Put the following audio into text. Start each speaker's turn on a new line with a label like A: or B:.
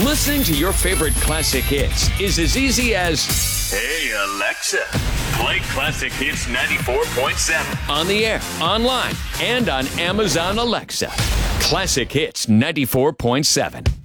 A: Listening to your favorite classic hits is as easy as,
B: "Hey, Alexa, play Classic Hits 94.7.
A: on the air, online, and on Amazon Alexa. Classic Hits 94.7.